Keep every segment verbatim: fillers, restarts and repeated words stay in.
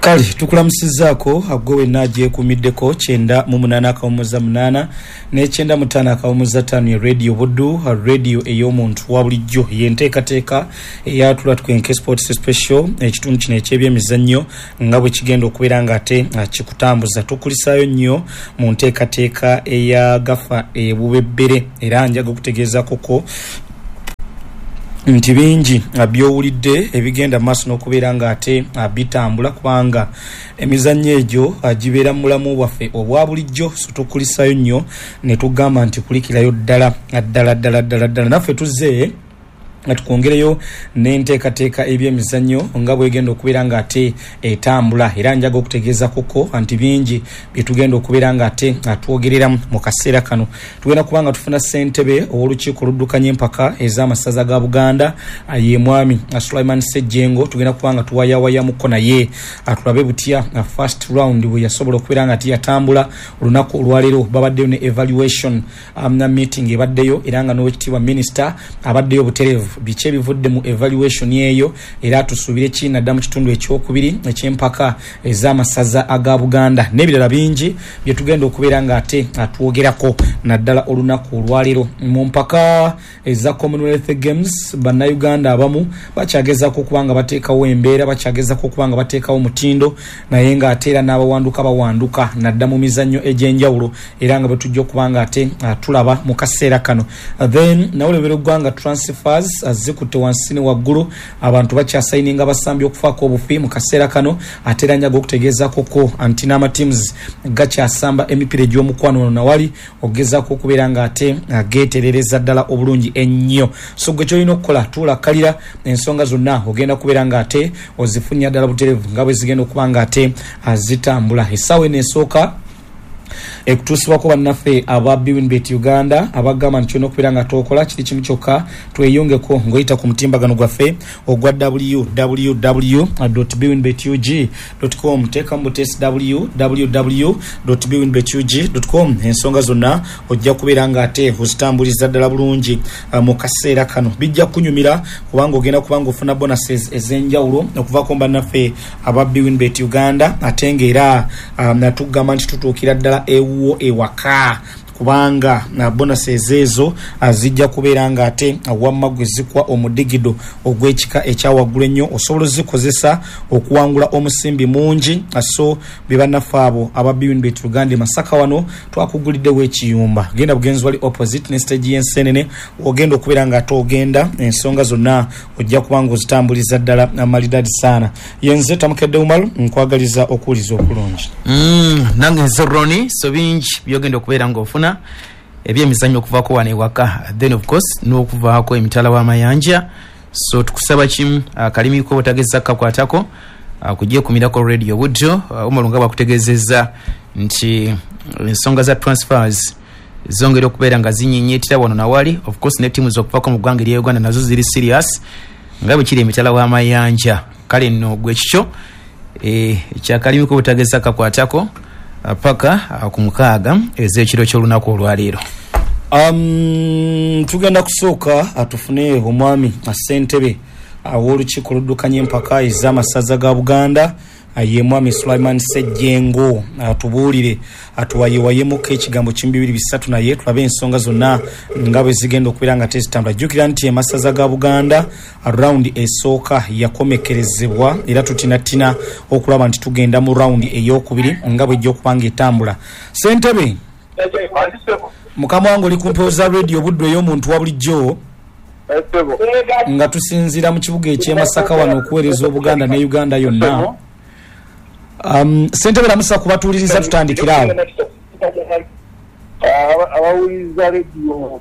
Kali tukulamusizaako aggowe naje kumiddeko kyenda mu munana akawumuza munana ne kyenda mutana akawumuza tano ya radio Buddu radio ey'omuntu wa bulijjo yenteekateeka eyatula twenke sports special ekitundu kino eky'ebyemizannyo nga bwe kigenda okubeera ng'ate kikutambuza tukulisaayo nnyo mu nteekateeka eya gafa ebubebbere era njaga okutegeeza koko nti bingi abyowulidde ebigenda maaso n'okubeera ng'ate bitambula kubanga emizannyo egyo agibeera mulamu bwaffe obwa bulijjo so tukulisaayo nnyo ne tugamba nti kulikirayo ddala ddala ddala ddala ddala naffe tuzze atukongereyo n'enteekateeka ebyemizannyo nga bwegenda okubeera ng'ate etambula era njaga okutegeeza koko anti bingi byetugenda okubeera ng'ate atwogerera mu kaseera kano tugenda kubanga tufuna ssentebe ow'olukiiko oluddukanya empaka ez'amasaza ga Buganda ye mwami Sulaiman Ssejjengo tugenda kubanga tuwayawayamuko naye atulabe butya first round bwe yasobola okubeera ng'ate yatambula olunaku olwaleero babaddeyo ne evaluation um, na meeting ebaddeyo era nga n'owekitiibwa minisita abaddeyo butereevu biche ebivudde mu evaluation yeyo era tusubire kina ddamu kitundu ekyokubiri ekyempaka ez'amasaza aga Buganda n'ebirala bingi bye tugenda okubeera ng'ate atwogerako naddala olunaku olwaleero mu mpaka eza Commonwealth Games bannayuganda abamu bakyagezako kubanga bateekawo embeera bakyagezako kubanga bateekawo mutindo naye ng'ate era n'abawanduka bawanduka nadda mu mizannyo egy'enjawulo era nga bwe tujja okubanga ate tulaba mu kaseera kano then nawolebera oggwanga transfers azikutte wansi ne waggulu abantu bakyasayininga basambi okufaako obufi mu kaseera kano ate era njaga okutegeeza koko anti n'ama teams gakyasamba emipiira egy'omukwano ono nawali ogezaako okubeera ng'ate ageeterereza ddala obulungi ennyo so gwe kyolina okukola tuulakkalira ensonga zonna ogenda kubeera ng'ate ozifunya ddala butereevu nga bwe zigenda okuba ng'ate zitambula essaawa eno esooka ekutuusibwako bannaffe aba Bwinbet Uganda abagamba nti kyona okubeera nga tookola kiri kimu kyokka tweyongeko ng'oyita ku mutimbagano gwaffe ogwa w w w dot bwinbet u g dot com teekamu butesi w w w dot bwinbet u g dot com ensonga zonna ojja kubeera ng'ate ozitambuliza ddala bulungi uh, mu kaseera kano bijja kunyumira kubanga ogenda kubanga ofuna bonuses ez'enjawulo okuvaako bannaffe aba Bwinbet Uganda ate ng'era um, natugamba nti tutuukira ddala ewo ewaka kubanga na bonuses ezo azijja kubeera ng'ate awamma gwe zikwa omudigido ogw'ekika ekyawaggulu ennyo osobola ozikozesa okuwangula omusimbi mungi so bebannaffe abo aba Bwinbet Uganda Masaka wano twakuguliddewo ekiyumba genda bugenzi wali opposite ne stage y'ensenene ogenda okubeera ng'ate ogenda ensonga zonna ojja kubanga ozitambuliza ddala amalidadi saana yenze tamukedde umalu nkwagaliza okuwuliza okulungi mm, nange nze Roni so bingi byogenda okubeera ng'ofuna ebyemizannyo okuvaako wano ewaka then of course n'okuvaako emitala w'amayanja so tukusaba kimu akalimiko butageza kakwatako kujje kumirako radio Buddu Umalunga bakutegeezezza nti ensonga za transfers zongera okubeera nga zinyinyitira wano nawali of course ne timu z'okuvaako mu ggwanga lya Uganda nazo ziri serious nga bwe kiri emitala w'amayanja kale nno gwe kikyo ekyakalimiko butageza kakwatako paka ku mukaaga ez'ekiro ky'olunaku olwaleero. Um, tugenda kusooka atufune omwami assentebe aw'olukiiko oluddukanya empaka ez'amasaza ga Buganda ye mwami Sulaiman Ssejjengo atubuulire atuwayewayemuko ekigambo kimu bibiri bisatu naye tulabe ensonga zonna nga bwe zigenda okubeera nga tezitambula. Jjukira nti emasaza ga Buganda round esooka yakomekerezebwa era tutinatina okulaba nti tugenda mu round ey'okubiri nga bwe ejja okubanga etambula. Ssentebe mukama wange oli kumpoza radio Buddu ey'omuntu wa bulijjo nga tusinzira mu kibuga eky'emasaka wano okuweereza Obuganda ne Uganda yonna. Um, Sentebe namusa kubatuuliriza tutandikiraawo. Abawuliriza radio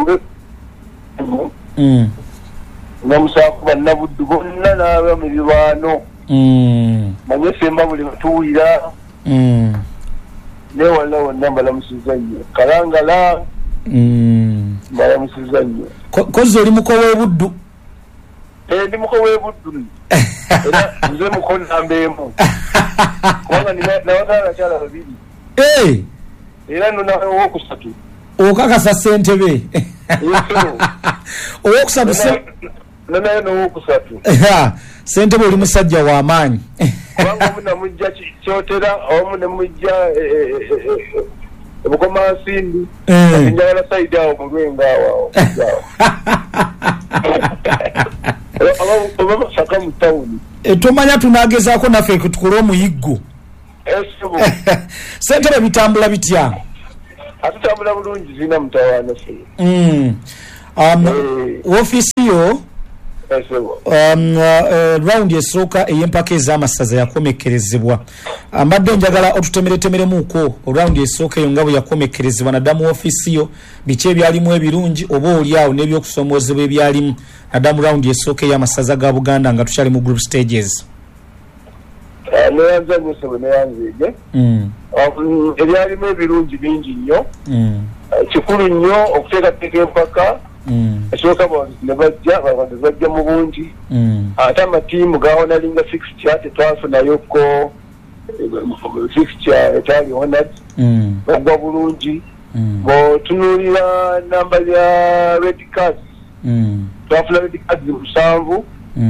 mm. namusa kubanna Buddu bonna n'aba mu bibaano mm. manye semba buli batuwulira mm. ne wala wonna mbalamusiza nnyo kalangala mm. mbalamusiza nnyo kozi oli muko w'e Buddu. Eh, ndi muko w'e Buddu era nze muko nambeemu kubanga nawatala abakyala babiri eh era nno nawe owokusatu okakasa Ssentebe owokusatu nanaye n'owokusatu ssentebe oli musajja w'amaanyi kubanga omu namujja kyotera omu ne mujja ebukoma nsindi njagala sayidi awo mu lwenga awo oba masaka mu tawuni tomanya tunagezaako naffe tukole omuyiggo ssentebe bitambula bitya atutambula bulungi zina mutawaana fe ofiisi yo Um, uh, round esooka ey'empaka ez'amasaza yakomekkerezebwa mbadde njagala otutemeretemeremuuko round esooka eyo nga bwe yakomekkerezebwa naddamu ofiisi yo biki ebyalimu ebirungi oba oli awo n'ebyokusoomoozebwa ebyalimu naddamu round esooka ey'amasaza ga Buganda nga tukyali mu group stages. neyanza nyose bwe neyanzeege ebyalimu ebirungi bingi nnyo kikulu nnyo okuteekateeka empaka esooka ne bajja babadde bajja mu bungi ate amatiimu gawonalinga fixture tetwafunayoko fixture etali honad bagwa bulungi bw'otunuulira namba ya red cards twafuna red cards musanvu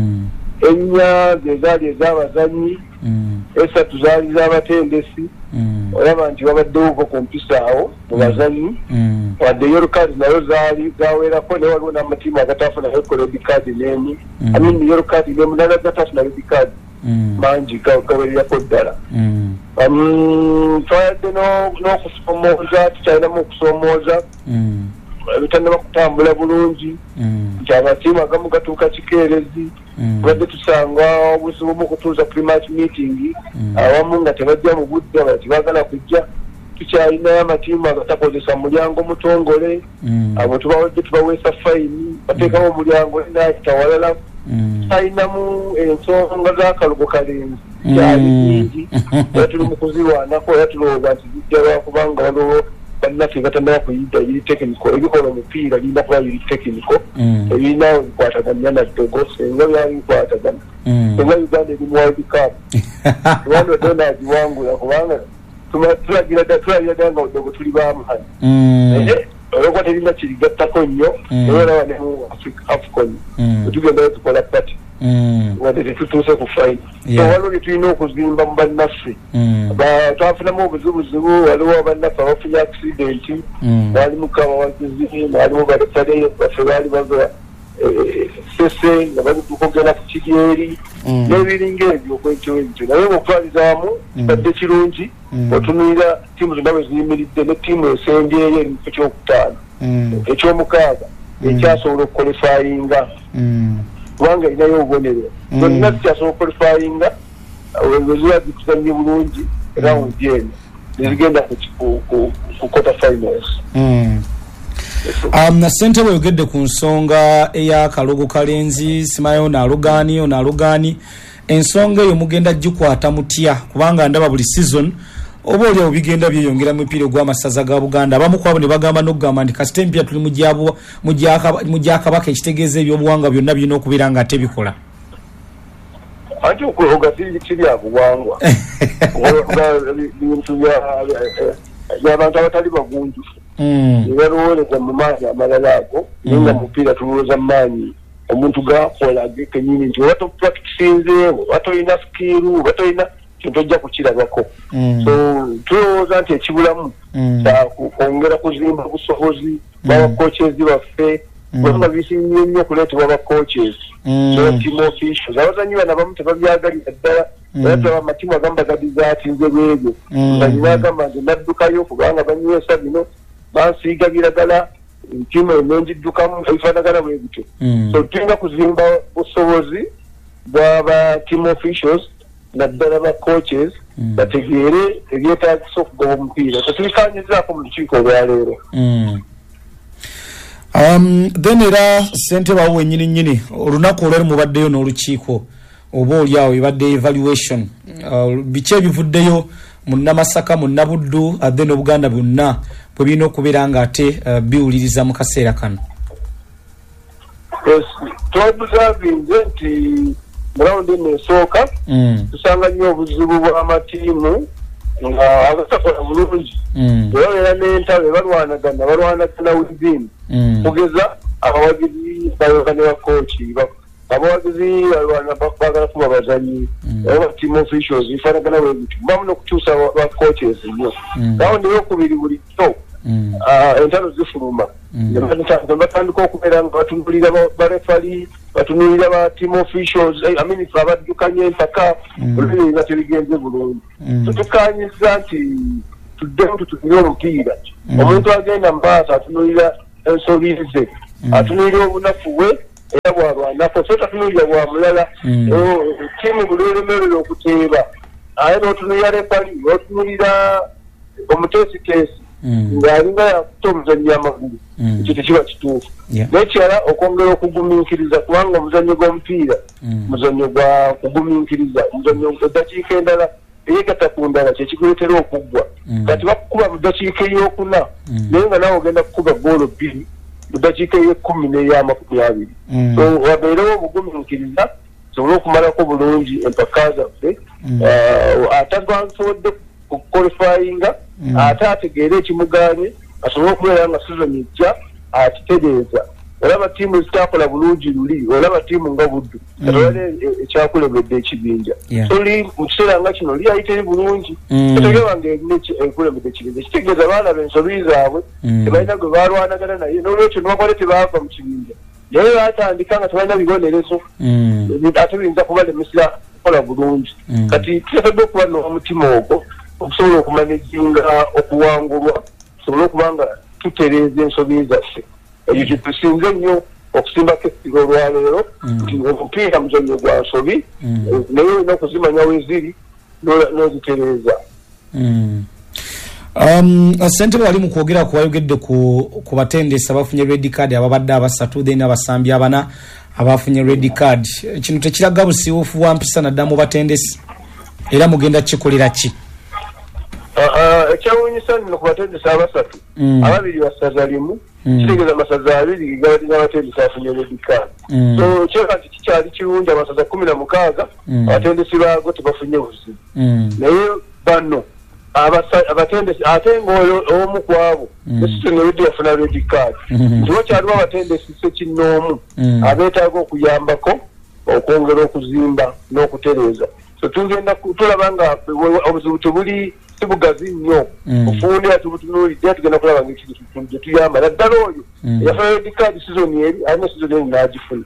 ennya ze zaali ez'abazannyi esatu zaali z'abatendesi olaba nti wabaddewo ku mpisa awo mu bazannyi wadde yellow cards nayo zaali gaweerako naye waliwo n'amatiimu agataafunako red card n'emu amin yellow card n'emu nala gataafuna red card mangi gaweererako ddala twayadde n'okusoomooza tukyalinamu okusoomooza ebitannaba kutambula bulungi nti amatiimu agamu gatuuka kikeerezi tubadde tusanga obuzibu mu kutuuza pre-match meeting awamu nga tebajja mu budde bati baagala kujja tukyalinayo amatiimu agatakozesa mulyango mutongole abo tubawedde tubaweesa fayini bateekamu omulyango naayita walala tulinamu ensonga z'akalugo kalenzi kyali nyingi era tuli mu kuzirwanako era tulowooza nti zijja lwakubanga waliwo bannaffe batandaba kuyidda biri tekiniko ebikola omupiira birina kuba biri tekiniko ebirinawo bikwataganya na ddogo senga byali bikwatagana senga Uganda eri mu world cup rwanda donald wangula kubanga tulagira ddala nga ddogo tuli bamaanyi olwokuba terina kirigattako nnyo eolaba ne mu afcon wetugendayo tukola pati wadde tetutuuse ku fayini so waliwo bye tulina okuzimba mu bannaffe twafunamu obuzibuzibu waliwo bannaffe abafunye accidenti baali mukama wakizi baalimu balefale baffe baali bava sese nga bali tukogenda ku kiryeri n'ebiringa ebyo okwekyo ebyo naye ngaokutwalizaamu badde kirungi otunuulira ttiimu zonna bwe ziyimiridde ne ttiimu esembyeri eri mu kifo kyokutaano ekyomukaaga ekyasobola okukolefayinga kubanga erinayo obubonero zonna zikyasobola okukolefayinga weziba zituzannye bulungi era wundyeno nezigenda ku quarter finals. Um, ssentebe oyogedde ku nsonga ey'akalogo kalenzi simayo naalugani onaalugani ensonga eyo mugenda gikwata mutya kubanga ndaba buli season oba oliawo bigenda byeyongera mu mupiira gw'amasaza ga Buganda abamu kwabo ne bagamba n'okugamba nti kasite empya tuli mu gyakabaka ekitegeeza ebyobuwangwa byonna birina okubeera nga tebikola anti okwehoga kiri abuwangwa bintu by'abantu abatali bagunjufu nebalowoleza mu maanyi amalala ago naye nga mupiira tulowooza mu maanyi omuntu gakola gekenyini nti oba topractisinzeewo oba tolina skiru oba tolina kintu ojja kukirabako so tulowooza nti ekibulamu kwongera kuzimba busobozi bw'abakochezi baffe kubanga bisinye nnyo okuleetebwa abacoaches so team officials abazanyi bano abamu tebabyagalira ddala era tulaba amatimu agamu bagadizatinze bwebyo bazanyi bagamba nti naddukayo kubanga banywesa bino bansiiga biragala ntimu enenjiddukamu ebifaanagana bwe bityo so tulina kuzimba busobozi bw'aba team officials naddala ba coaches bategeere ebyetaagisa okugoba omupiira tetubikanyizaako mu lukiiko olwaleero. Um, then era ssentebe awo wennyini nnyini olunaku olwali mubaddeyo n'olukiiko oba oliawo ebadde evaluation uh, biki ebivuddeyo mu Namasaka mu Nabuddu adde n'Obuganda bwonna bwe birina okubeera nga ate uh, biwuliriza mu kaseera kano. twabuzavinze nti murawundi eno esooka tusanga nnyo obuzibu bw'amatiimu nga agatakola bulungi era n'entalo balwanagana balwanagana within kugeza abawagizi bayoga ne bakooki abawagizi balwana bagala kuba bazanyi aba team officials ifanagana we bitu bamu no kukyusa ba coaches nnyo nawo ndiyo kubiri buli to ah entano zifuluma batandika okubeera nga batunulira ba referee batunulira ba team officials I mean abadukanye empaka oluli nga tebigenze bulungi tutukanyiza nti tuddeho tutunulira omupiira omuntu agenda mbaasa atunulira ensobize atunulira obunafu we era bwalwanako so tatunulira bwa mulala tiimu bulweremerera okuteeba aye n'otunulira refali otunulira omuteesiteesi ng'alinga yakuta omuzannyo amagulu ekyo tekiba kituufu n'ekirala okwongera okugumiikiriza kubanga omuzannyo gw'omupiira muzannyo gwa kugumiikiriza omuzannyo eddakiika endala eyegatta ku ndala kyekikuleetera okuggwa kati bakukuba mu ddakiika ey'okuna naye nga naawe ogenda kukuba goolo bbiri mu ddakiika ey'ekkumi n'ey'amakumi abiri so wabeerewo obugumiikiriza sobole okumalako bulungi empaka zaffe ate gwansobodde kuqualifyinga ate ategeere ekimuganye asobole okubeera nga sizoni ejja akitegeeza olaba tiimu zitakola bulungi luli olaba tiimu nga buddu atwale ekyakulembedde ekibinja toli mu kiseera nga kino liyayiteri bulungi tetegeba nga erina ekulembedde ekibinja kitegeeza baana bensobi zaabwe tebalina gwe balwanagana naye n'olwekyo nibakwale tebaava mu kibinja naye batandika nga tebalina bibonerezo ate biyinza kubalemesera kukola bulungi kati tuteekeddwa okuba n'omutima ogwo okusobola okumanejinga okuwangulwa tusobole okuba nga tutereeza ensobi zaffe ekyo kitusinze nnyo okusimbako essiro olwaleero nti omupiira muzannyo gwa nsobi naye olina okuzimanya weziri n'ozitereeza. Ssentebe wali mu kwogera ku wayogedde ku batendesi abafunye red card ababadde abasatu then abasambi abana abafunye red card kino tekiraga busiiwuufu wa mpisa naddala mu batendesi era mugenda kikolera ki? ekyawunyisa nno ku batendesi abasatu ababiri basaza limu kitegeeza amasaza abiri gabalina abatendesi afunye red card so kyeka nti kikyali kirungi amasaza kumi na mukaaga abatendesi baago tebafunye buzibu naye bano abatendesi ate ng'oyo omu ku abo esitenewedde yafuna red card nti wakyaliwo abatendesi sekinnoomu abeetaaga okuyambako okwongera okuzimba n'okutereeza so tugenda tulaba nga obuzibu tebuli sibugazi nnyo ofuundira tubutunuulidde tugenda kulaba nga tuyamba naddala oyo yafuna red card sizoni eri alina sizoni eri n'agifuna.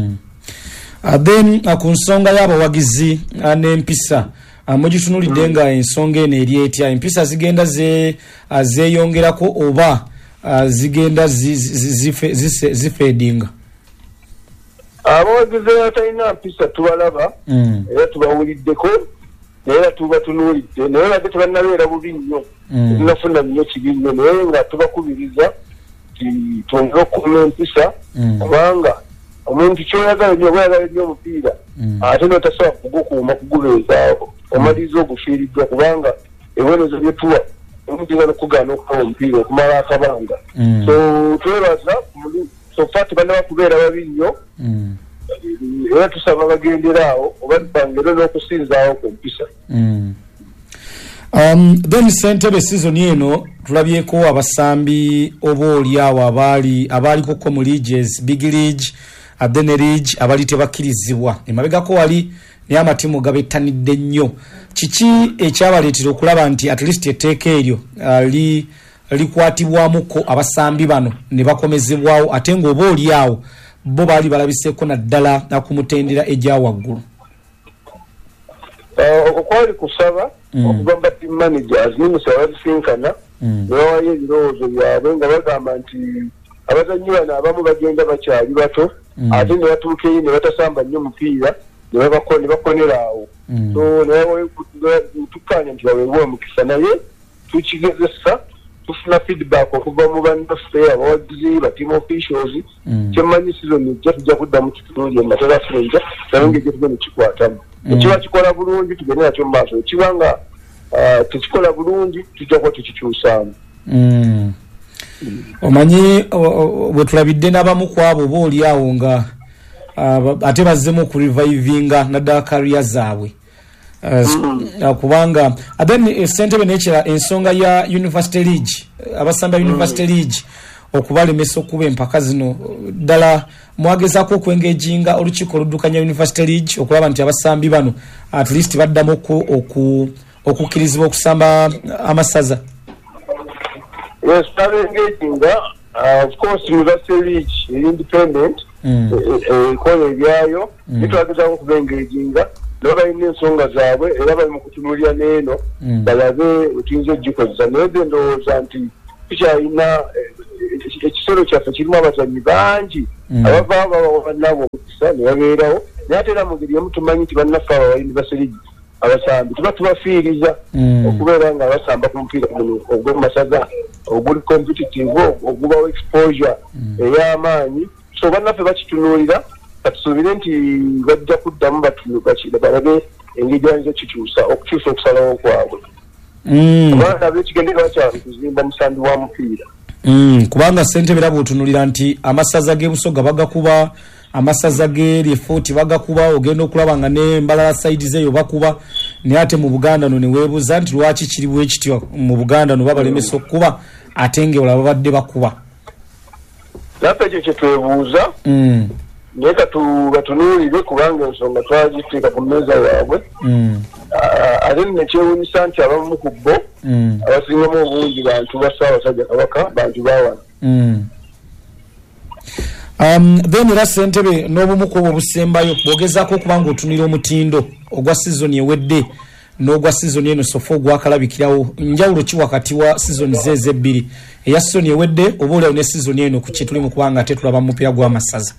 Then ku nsonga y'abawagizi n'empisa mugitunulidde nga ensonga eno eri etya empisa zigenda zeeyongerako oba zigenda zifeedinga? Abawagizi abatalina mpisa tubalaba era tubawuliddeko naye tubatunuulidde naye ate tebanabeera bubi nnyo tunafuna nnyo kibi nnyo naye nga tubakubiriza twongere okukuuma empisa kubanga omuntu kyoyagala nnyo bwayagala nnyo omupiira ate notasobola kugukuuma kugubeezaawo omaliriza ogufiiriddwa kubanga ebibonezo byetuwa omuntu nga nokugaana okukola omupiira okumala akabanga so twebaza sofa tebanaba kubeera babi nnyo era tusaba bagenderaawo oba tupangere n'okusinzaawo ku mpisa. Then ssentebe sizoni eno tulabyeko abasambi oba oliawo abaali abaalikoko mu leagues big league then league abaali tebakkirizibwa emabegako wali naye amatimu gabettanidde nnyo kiki ekyabaleetera okulaba nti at least etteeka eryo likwatibwamuko abasambi bano ne bakomezebwawo ate ng'oba oliawo bo baali balabiseeko naddala nakumutendera ejja waggulu? okwali kusaba okuva mu team managers nimusa babisinkana ne bawayo ebirowoozo byabwe nga bagamba nti abazannyi bano abamu bagenda bakyali bato ate ne batuuka eyo ne batasamba nnyo mupiira ne bakonera awo so tukkaanya nti baweebwa omukisa naye tukigezesa tufuna feedback okuva mu bannaffe abawagizi ba team officials kyemmanyi sizoni ejja tujja kuddamu kitulungi ematerafu enja naye ng'ejja tugenda kikwatamu ekiba kikola bulungi tugende nakyo mu maaso ekiba nga tekikola bulungi tujja kuba tukikyusaamu. Omanyi bwe tulabidde n'abamu ku abo oba oliawo nga ate bazzemu okurevivinga naddala kariya zaabwe kubanga then ssentebe n'ekira ensonga ya university league abasamba university league okubalemesa okuba empaka zino ddala mwagezaako okwengeginga olukiiko oluddukanya University League okulaba nti abasambi bano at least baddamu oku okukkirizibwa okusamba amasaza? Yes, engaging. Uh, of course, University League is independent. Kola ebyayo bitwageza ku engaging. Loba ine nsonga zaabwe era bali mu kutunuulira n'eno balabe otuyinza ogikoza naye bwe ndowooza nti tukyalina ekisolo kyaffe kirimu abazannyi bangi abavaawo babawa bannabo omukisa ne babeerawo naye ate era mu ngeri emu tumanyi nti bannaffe aba University League abasambi tuba tubafiiriza okubeera nga basamba ku mupiira guno ogw'omumasaza oguli competitive ogubawo exposure ey'amaanyi so bannaffe bakitunuulira katusuubire nti bajja kuddamu balabe engeri gyayinza kikyusa okukyusa okusalawo kwabwe abaana bekigendererwa kyabwe kuzimba musambi wa mupiira kubanga ssentebe era bw'otunulira nti amasaza g'e Busoga bagakuba amasaza g'eri efooti bagakuba ogenda okulaba nga n'embalala saidi zeeyo bakuba naye ate mu Buganda no ne weebuuza nti lwaki kiri bwe kityo mu Buganda no babalemesa okukuba ate ng'ewala babadde bakuba naffe ekyo kye twebuuza naye katunuulire kubanga ensonga twagiteeka ku mmeeza yaabwe ate nekyewuunyisa nti abamu ku bo abasingamu obungi bantu ba Ssaabasajja Kabaka bantu bawana. Um, then era ssentebe n'obumu ku obwo busembayo bw'ogezaako okuba ng'otunira omutindo ogwa sizoni ewedde n'ogwa sizoni eno sofa ogwakalabikirawo njawulo ki wakati wa sizoni zeezo ebbiri eya sizoni ewedde oba olyawo ne sizoni eno ku kituli mu kubanga ate tulaba mu mupiira gw'amasaza?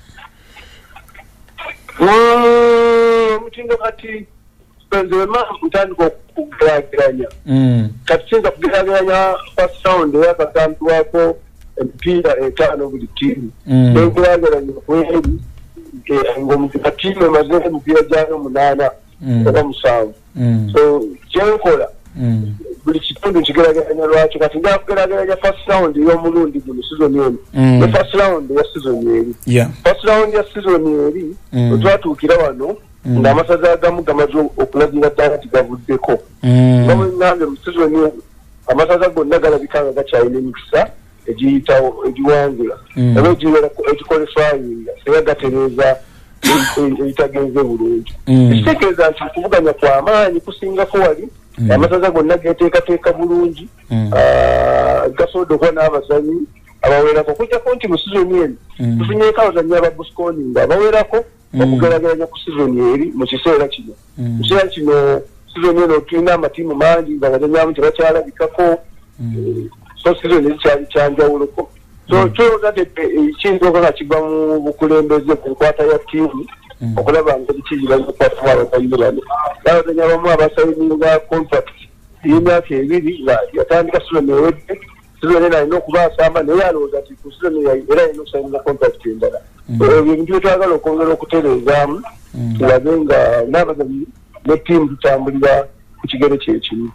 Omutindo kati nzema ntandika okugeraageranya kati kiyinza kugeraageranya first round eyakatandikibwako emipiira etaano buli ttiimu nengeraageranya kweri ng'omutiimu emaze emipiira gyayo munaana oba musanvu so kyenkola buli kitundu nkigeraageranya lwakyo kati njala kugeraageranya first round ey'omulundi guno sizoni eno ne first round eya sizoni eri first round ya sizoni eri wetwatuukira wano ng'amasaza agamu gamaze okulagira ddala nti gavuddeko nga bwe ŋŋambye mu sizoni eno amasaza gonna galabika nga gakyalina emikisa egiyitawo egiwangula aba egikolefayinga era gatereeza ebitagenze bulungi ekitegeeza nti okuvuganya kw'amaanyi kusingako wali amasaza gonna geteekateeka bulungi gasobodde okuba n'abazanyi abawerako okujjako nti mu sizoni eno tufunyeeko abazanyi aba Busconi nga abawerako okugerageranya ku sizoni eri mu kiseera kino mu kiseera kino sizoni eno tulina amatiimu mangi nga bazanyamu tebakyalabikako so sizoni ezikyali kyanjawuloko so kyolooza nti kiyinza nga kiva mu bukulembeze ku nkwata ya ttiimu okulaba nga ekiki balikukwatamu abazanyi bano n'abazanyi abamu abasayininga contract y'emyaka ebiri nga yatandika sizoni ewedde sizoni eno alina okuba asamba naye alowooza nti ku sizoni era alina okusayininga contract endala ebyo bintu byetwagala okwongera okutereezaamu tulabe nga n'abazanyi ne ttiimu tutambulira ku kigero kyekimu.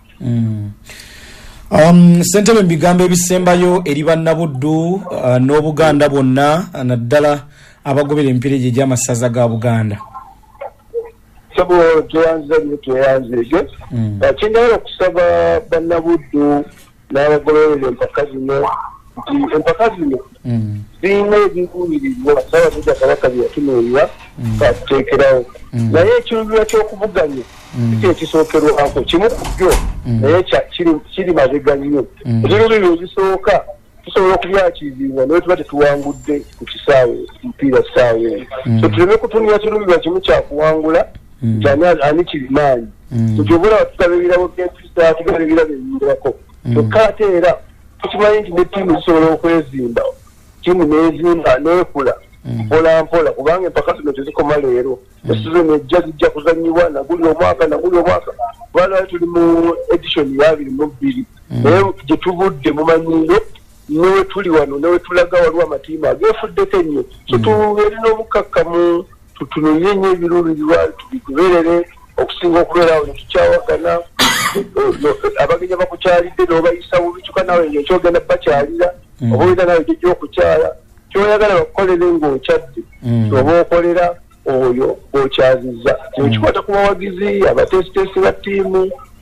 Um, ssentebe mu bigambo ebisembayo eri bannabuddu uh, n'Obuganda bonna naddala abagobera emipiira egyo egy'amasaza ga Buganda? Sabo tweyanziza nnyo tweyanzige kinjagala okusaba bannabuddu n'abagoberera empaka zino nti empaka zino zirina ebiruubirirwa Ssaabasajja Kabaka bye yatunuulira katuteekerawo naye ekiruubirwa ky'okuvuganya kiki ekisookerwako kimu ku byo naye kiri mabega nnyo ebiruubiriro ebisooka tusobola okubyakirizibwa naye tuba tetuwangudde ku kisaawe mupiira kisaawe so tuleme kutunira kiruubirwa kimu kyakuwangula nti ani kirimaanyi tukyobula tutaba ebirabo by'empisa tugaba ebirabo ebiyirako kyokka ate era tukimanyi nti ne ttiimu zisobola okwezimba ttiimu n'ezimba n'ekula mpola mpola kubanga empaka zino tezikoma leero esizoni ejja zijja kuzannyibwa naguli omwaka naguli omwaka kubanga tuli mu edition ya abiri mu bbiri naye gye tuvudde mumanyiro newe tuli wano newe tulaga waliwo amatiimu ageefuddeko ennyo so tubeere n'obukakkamu tutunulire nnyo ebiruubirirwa tubiguberere okusinga okubeerawo netukyawagana abagenyi bakukyalidde n'obayisa bubi kyokka nawe ng'ekyogenda bakyalira oba oyina nawe gyojja okukyala kyoyagala bakukolere ng'okyadde oba okolera oyo ng'okyazizza kino kikwata ku bawagizi abatesitesi ba ttiimu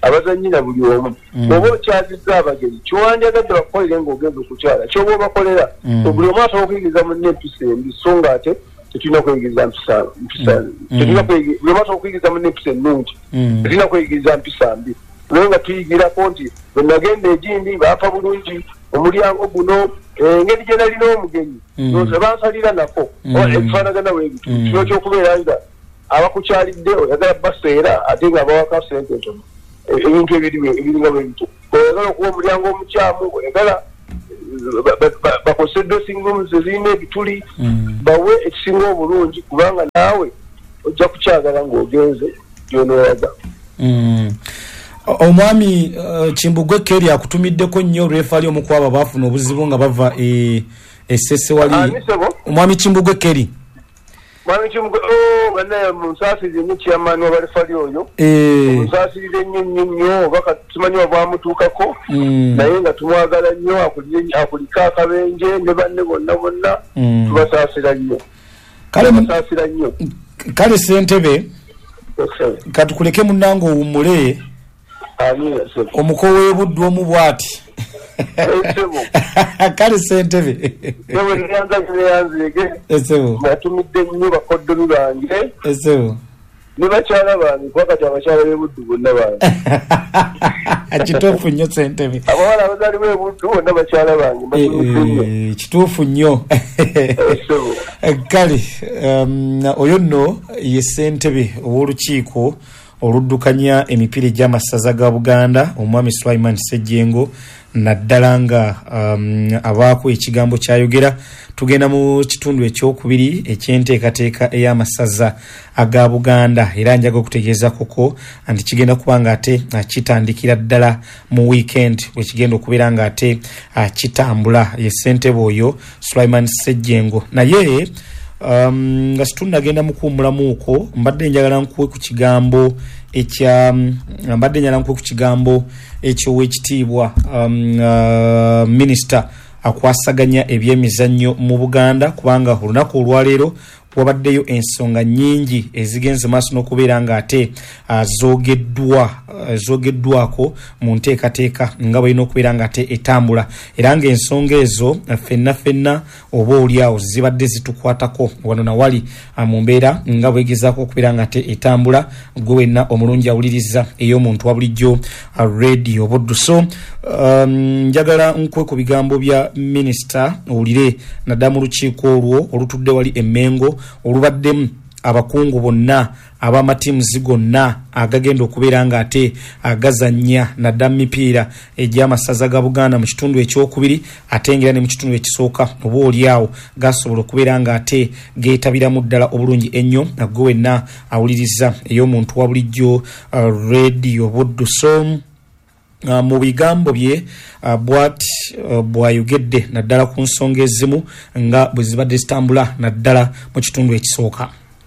abazanyira buli omu oba okyazizza abagenyi kyowandiyagadde bakukolere ng'ogenza okukyala kyoba obakolera buli omu asobola okuyigiriza munne empisa embi so nga ate tetulina kweyigiriza mpisa buli omu asobola okuyigiriza munne empisa ennungi tetulina kweyigiriza mpisa mbi naye nga tuyigirako nti bwe nagenda egindi baafa bulungi omulyango guno engeri gye nalina omugenyi bansalira nako ebifaanagana weebitu kino kyokubeera nga abakukyalidde oyagala baseera ate nga bawaka sente ntono ebintu ebiringa bwebitu oyagala okuba omulyango omukyamu oyagala bakozese dressing rooms ezirina ebituli bawe ekisinga obulungi kubanga naawe ojja kukyagala ng'ogenze gyonooyaga. Omwami Kimbugwe Keri akutumiddeko nnyo refali omukwaba baafuna obuzibu nga bava essese wali omwami Kimbugwe Keri Mwami Kimbugwe oh bana munsasirize nnyo chairman wa refali oyo munsasirize nnyo nnyo nnyo baka tumanyi bwamutuukako naye nga tumwagala nnyo akulika akabenje ne banne bonna bonna tubasasira nnyo musasira nnyo kale Ssentebe katukuleke munnango owummule omuko w'ebuddu omu bw'ati kale Ssentebe natumidde nnyo bakoddolu bange ne bakyala bange kwakati abakyala b'ebuddu bonna bange kituufu nnyo Ssentebe abawala abazaali b'ebuddu bonna bakyala bange kituufu nnyo kale oyo nno ye Ssentebe ow'olukiiko oluddukanya emipiira egy'amasaza ga Buganda omwami Sulaiman Ssejjengo naddala nga um, abaako ekigambo kyayogera. Tugenda mu kitundu ekyokubiri ekyenteekateeka ey'amasaza aga Buganda era njaga okutegeeza koko anti kigenda kuba nga ate kitandikira ddala mu weekend bwe kigenda okubeera nga ate kitambula. Ye Ssentebe oyo Sulaiman Ssejjengo naye Um, nga situnagenda mukuwummulamu okwo mbadde njagala nkuwe ku kigambo ekya mbadde njagala nkuwe ku kigambo eky'owekitiibwa um, uh, minisita akwasaganya ebyemizannyo mu Buganda kubanga olunaku olwaleero wabaddeyo ensonga nnyingi ezigenze maaso n'okubeera nga ate uh, zoogeddwa uh, zoogeddwako mu nteekateeka nga balina okubeera nga ate etambula era ng'ensonga ezo uh, fenna fenna oba oliawo zibadde zitukwatako wano na wali uh, mu mbeera nga bwegezaako okubeera nga ate etambula gwe wenna omulungi awuliriza ey'omuntu wa bulijjo uh, radio buddu. So um, njagala nkwe ku bigambo bya minisita owulire naddala mu lukiiko olwo olutudde wali Emmengo olubaddemu abakungu bonna ab'amatiimuzi gonna agagenda okubeera nga ate agazannya nadda mipiira egy'amasaza ga Buganda mu kitundu ekyokubiri ate ngera ne mu kitundu ekisooka oba oliawo gasobola okubeera nga ate geetabiramu ddala obulungi ennyo nagwe wenna awuliriza ey'omuntu wa bulijjo uh, radio buddu. So Uh, mu bigambo bye uh, bwati uh, bwayogedde naddala ku nsonga ezimu nga bwe zibadde zitambula naddala mu kitundu ekisooka.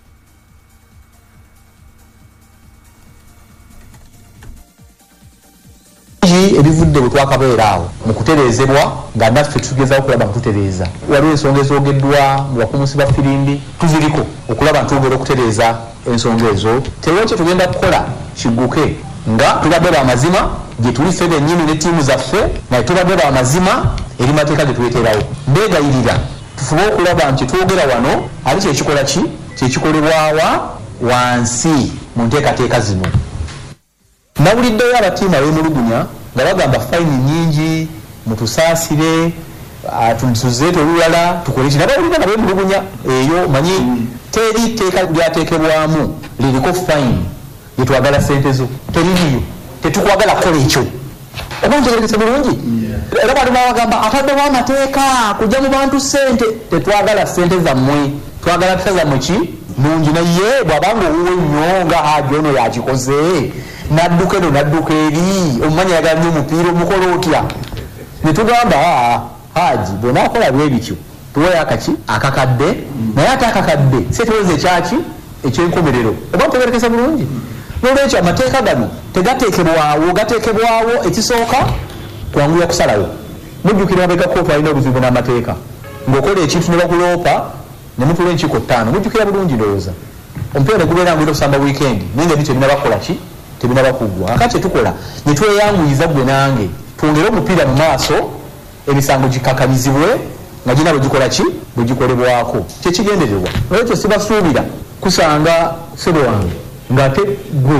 Ebivudde bwe twakabeera awo mu kutereezebwa nga naffe tugezaho okulaba ntutereeza waliwo ensonga ezoogeddwa mu bakumusi ba firimbi tuziriko okulaba ntugera okutereeza ensonga ezo teyo kye tugenda kukola kigguke nga tubadde b'amazima gye tuli ffe bennyini ne ttiimu zaffe naye tubadde b'amazima eri mateeka ge tuleeterawo. Mbeegayirira tufube okulaba nti twogera wano ali kyekikola ki kyekikolebwawa wansi mu nteekateeka zino. Nawuliddeyo abatiimu ab'emulugunya nga bagamba fayini nnyingi mutusaasire tuzeete olulala tukole ki nabawulira nab'emulugunya eyo manyi teri tteeka lyateekebwamu liriko fayini yetwagala ssente zo teririyo tetukwagala kukola ekyo oba ntegerekese bulungi era bali babagamba ataddewo amateeka kujja mu bantu ssente tetwagala ssente zammwe twagala mpisa zammwe ki nungi naye bw'abanga owuwe nnyo nga haji ono yakikoze nadduka eno nadduka eri omumanyi yagala nnyo omupiira omukola otya ne tugamba haji bw'onaakola bwebityo tuweyo akaki akakadde naye ate akakadde seeteweza ekyaki ekyenkomerero oba ntegerekese bulungi. Nolwekyo amateeka gano tegateekebwawo gateekebwawo ekisooka twanguya kusalawo. Mujjukira abega kootu alina obuzibu n'amateeka ng'okola ekintu ne bakuloopa ne mutula enkiiko ttaano mujjukira bulungi ndowooza omupiira ne gubeera ngwira okusamba wiikendi naye nga bityo bina bakola ki tebinaba kugwa akati tukola ne tweyanguyiza gwe nange twongere omupiira mu maaso ebisango gikakanizibwe nga gina bwegikola ki bwegikolebwako kyekigendererwa olwekyo sibasuubira kusanga sebo wange ng'ate gwe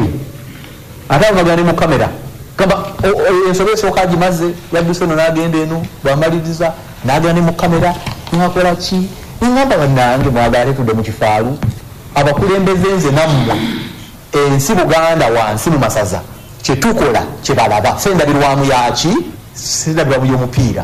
ate avagane mu kamera gamba ensobe esooka agimaze yadduse eno n'agenda eno bwamaliriza n'agenda ne mu kamera ngakola ki ngamba bannange mwagala tetudde mu kifaalu abakulembeze nze nammwe ensi Buganda wansi mu masaza kyetukola kyebalaba sendabirwamu yaki sendabirwamu y'omupiira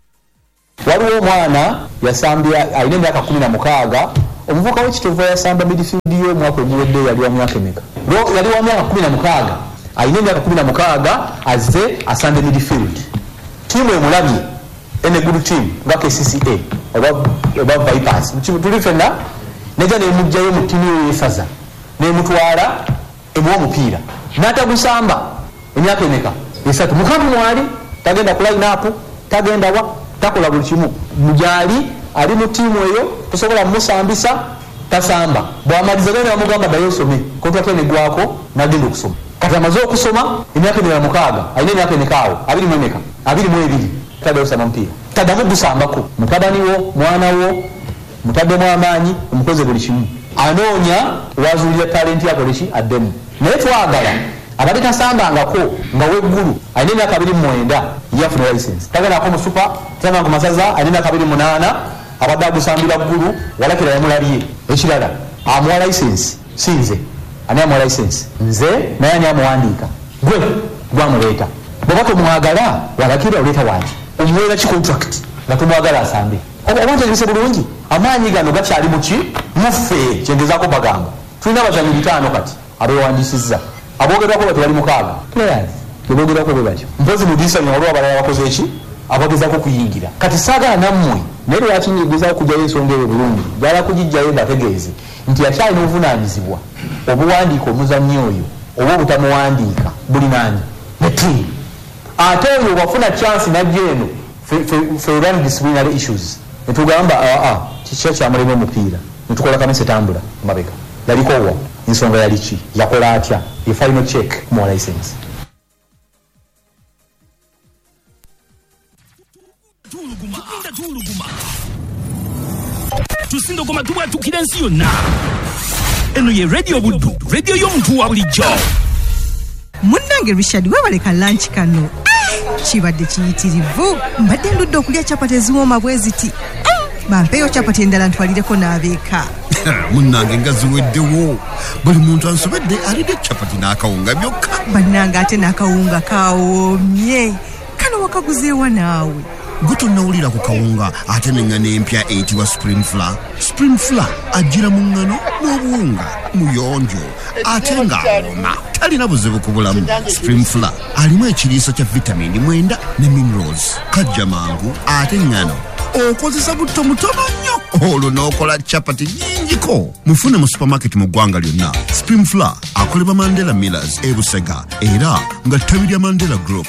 waliwo omwana yasambya alina emyaka kumi na mukaaga omuvuka w'ekitovu yasamba midfield y'omwaka oguwedde yali wa myaka emeka yali wa myaka kumi na mukaaga alina emyaka kumi na mukaaga azze asambe midfield tiimu emulabye ene good team nga K C C A oba Vipers tuli fenna neja nemugjayo mu tiimu eyo yesaza nemutwala emuwa omupiira n'atagusamba emyaka emeka esatu mukambi mwali tagenda ku line up tagenda wa takola buli kimu mujali ali mu tiimu eyo tosobola musambisa tasamba bwamaliza gane bamugamba ddayo osome kontrakiti enegwako n'agenda okusoma kati amaze okusoma emyaka emeka mukaaga alina emyaka emekaawo abiri mu emeka abiri mu ebiri taddayo osama mupiira taddamu gusambako mutabani wo mwana wo mutaddemu amaanyi omukoze buli kimu anoonya wazuulira talenti yakoleki addemu naye twagala abadde tasambangako nga weggulu alina emyaka abiri mu mwenda yafuna license tagendako mu super tagenda ku masaza alina emyaka abiri munaana abadde agusambira ggulu walakira yamulabye ekirala amuwa license si nze ani amuwa license nze naye ani amuwandiika gwe gwamuleeta bweba tomwagala walakira oleeta wangi omuweera ki contract nga tomwagala asambe abantu ebise bulungi amaanyi gano gakyali muki muffe kyengezaako bagamba tulina abazanyi bitaano kati abeewandisizza aboogerwako bati bali mukaaga players teboogerwako bwe batyo mpozi mudisanya olwo abalala bakoze eki abagezaako kuyingira kati saagala nammwe naye lwaki ngezaako kujjayo ensonga eyo bulungi jala kugijjayo bategeeze nti yakyalina obuvunaanyizibwa obuwandiika omuzannyi oyo oba obutamuwandiika buli nanyi ne tiimu ate oyo wafuna chance najja eno ferani disciplinary issues netugamba aa kikya kyamulema omupiira netukola kamese tambula mabega yaliko wa ensonga yali ki yakola atya ye final check mu license tusindogoma tubwatukira ensi yonna eno ye radio buddu radio y'omuntu wa bulijjo munnange Richard webaleka lunch kano kibadde kiyitirivu mbadde ndudde okulya capati eziwooma bwe ziti bampeeyo capati endala ntwalireko n'abeeka munnange nga ziweddewo buli muntu ansobedde alidde capati n'akawunga byokka bannange ate n'akawunga kawoomye kano wakaguzeewa naawe gwe tonnawulira ku kawunga ate neŋŋano empya eyitibwa spring flour spring flour ajjira mu ŋŋano n'obuwunga muyonjo ate ng'awoma talina buzibu ku bulamu spring flour alimu ekiriiso kya vitamini mwenda ne minerals kajja mangu ate ŋŋano okozesa butto mutono nnyo olwo n'okola capati nnyingiko mufune mu supermarket mu ggwanga lyonna spring flour akolebwa Mandela Millers e Busega era nga ttabi lya Mandela Group.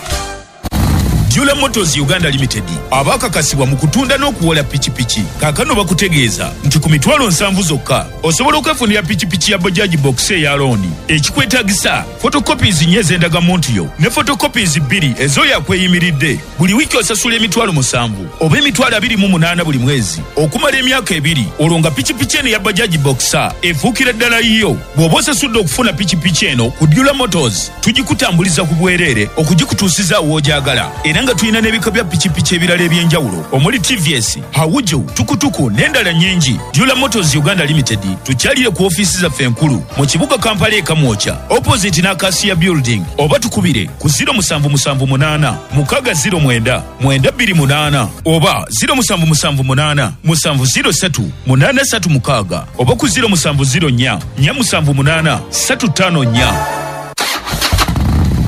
Dula Motors Uganda Limited abakakasibwa mu kutunda n'okuwola pichipichi kakano bakutegeeza nti ku mitwalo nsanvu zokka osobola okwefunira pichipichi ya Bajaj Box ya loan ekikwetagisa photocopies nyeze endagamuntu yo ne photocopies bbiri ezo yakweyimiridde buli wiki osasula emitwalo musanvu oba emitwalo abiri mu munaana buli mwezi okumala emyaka ebiri olonga pichipichi eno ya Bajaj Box efuukira ddala yiyo bw'oba osasudde okufuna pichipichi eno ku Dula Motors tugikutambuliza ku bwereere okugikutuusiza w'ogyagala era nga tulina n'ebika bya pichipichi ebirala ebyenjawulo omuli T V S, Hawujo, tukutuku n'endala nnyingi. Dula Motors Uganda Limited tukyalire ku ofiisi zaffe enkulu mu kibuga Kampala e Kamwocha opposite n'Acacia Building oba tukubire ku zero seven seven eight mukaga zero mwenda mwenda bbiri munaana oba zero seven seven eight musanvu zero three munaana three mukaga oba ku zero seven zero four four seven eight three five four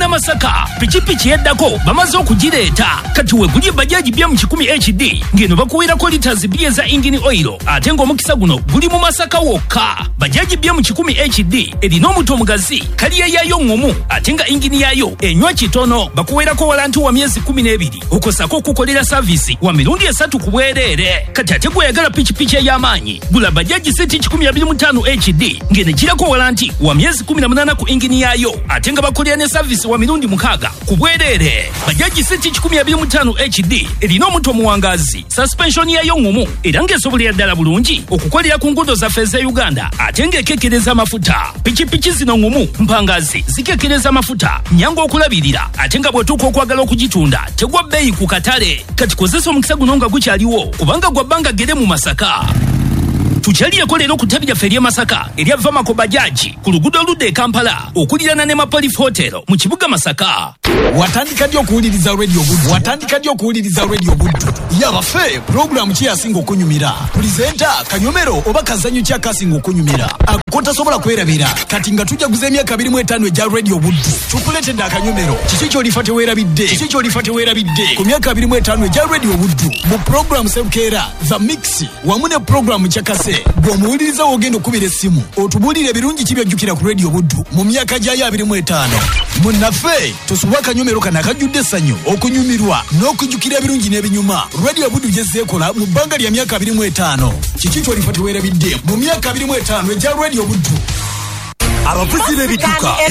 Namasaka pichipichi yeddako bamaze okugireeta kati wegulye bajaji bya mu kikumi H D ngeno bakuweerako liters bbiri za engine oil ate ng'omukisa guno guli mu Masaka wokka. Bajaji bya mu kikumi H D erina omuto omugazi kaliya yayo ngomu ate nga engine yayo enywa kitono. Bakuweerako walanti wa myezi kumi n'ebiri okosako okukolera savisi wa mirundi esatu ku bwereere. Kati ate gweyagala pichipichi ey'amaanyi gula bajaji seti kikumi abiri mu ttaano H D ngene girako walanti wa myezi kumi na munaana ku engine yayo ate nga bakolera ne savisi wa mirundi mukaaga ku bwereere. Bajaji seti kikumi abiri mu ttaano H D erina omuto omuwangazi suspension yayo ngomu era ng'esobolera ddala bulungi okukolera ku nguudo zaffe za Uganda ate ng'ekekkereza amafuta. Pichipichi zino ngomu mpangazi zikekkereza amafuta nyangu okulabirira ate nga bw'otuuka okwagala okugitunda tegwa bbeeyi ku katale. Kati kozesa omukisa guno nga gukyaliwo kubanga gwa bbanga gere mu Masaka. Tukyaliyeko leero ku ttabi lyaffe ery'e Masaka erya Vamako Bajaji ku luguudo oludda e Kampala okulirana ne Mapolif Hotel mu kibuga Masaka. Watandika ddi okuwuliriza Radio Buddu? Watandika ddi okuwuliriza Radio Buddu? Yabaffe programu ki yasinga okunyumira? Pulizenta kanyomero oba kazanyo ki akasinga okunyumira? Akotasobola kwerabira kati nga tujaguza emyaka abiri mu etaano egya Radio Buddu. Tukuleetedde akanyomero. Kiki ky'olifa teweerabidde? Kiki ky'olifa teweerabidde? Ku myaka abiri mu etaano egya Radio Buddu mu programu Sebukeera, The Mix wamu ne programu Kyakase bw'omuwuliriza w'ogenda okubira essimu otubuulire birungi ki by'ojjukira ku Radio Buddu mu myaka gyayo abiri mu etaano. Munnaffe tosuba akanyomero kano akajjudde essanyu okunyumirwa n'okujjukira ebirungi n'ebinyuma Radio Buddu gyezzeekola mu bbanga lya myaka abiri mu etaano. Kiki ky'olifa teweerabidde mu myaka abiri mu etaano egya Radio Buddu? Abavuzi b'ebidduka